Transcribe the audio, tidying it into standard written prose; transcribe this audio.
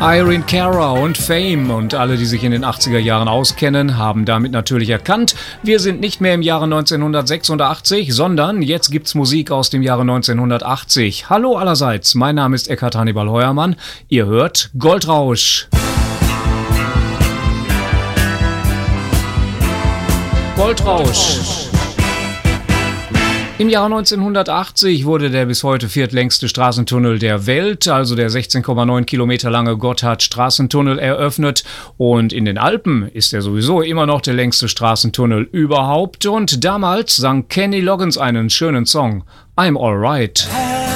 Irene Cara und Fame und alle, die sich in den 80er Jahren auskennen, haben damit natürlich erkannt, wir sind nicht mehr im Jahre 1986, sondern jetzt gibt's Musik aus dem Jahre 1980. Hallo allerseits, mein Name ist Eckhard Hannibal Heuermann, ihr hört Goldrausch. Goldrausch. Im Jahr 1980 wurde der bis heute viertlängste Straßentunnel der Welt, also der 16,9 Kilometer lange Gotthard-Straßentunnel, eröffnet. Und in den Alpen ist er sowieso immer noch der längste Straßentunnel überhaupt. Und damals sang Kenny Loggins einen schönen Song, I'm Alright.